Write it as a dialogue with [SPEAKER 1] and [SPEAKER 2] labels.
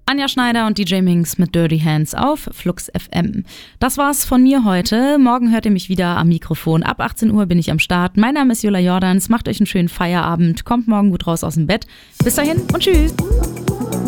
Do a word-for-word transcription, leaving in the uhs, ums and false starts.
[SPEAKER 1] Anja Schneider und D J Minx mit Dirty Hands auf Flux F M. Das war's von mir heute. Morgen hört ihr mich wieder am Mikrofon. Ab achtzehn Uhr bin ich am Start. Mein Name ist Jula Jordans. Macht euch einen schönen Feierabend. Kommt morgen gut raus aus dem Bett. Bis dahin und tschüss.